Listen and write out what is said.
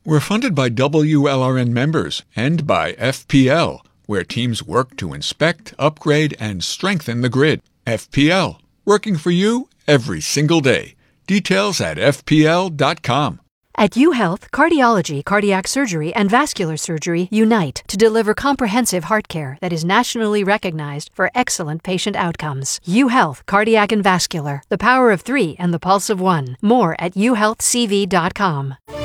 We're funded by WLRN members and by FPL, where teams work to inspect, upgrade, and strengthen the grid. FPL, working for you every single day. Details at fpl.com. At UHealth, cardiology, cardiac surgery, and vascular surgery unite to deliver comprehensive heart care that is nationally recognized for excellent patient outcomes. UHealth, cardiac and vascular, the power of 3 and the pulse of 1. More at uhealthcv.com.